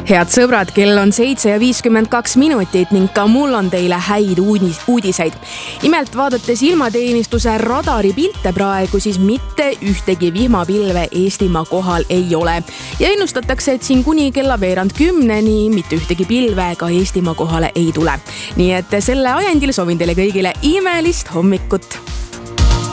Head sõbrad, kell on 7:52 ning ka mul on teile häid uudiseid. Nimelt vaadates ilmateenistuse radaripilte praegu, siis mitte ühtegi vihmapilve Eestimaa kohal ei ole. Ja ennustatakse, et siin kuni kella 9:30 mitte ühtegi pilve ka Eestimaa kohale ei tule. Nii et selle ajendil soovin teile kõigile imelist hommikut.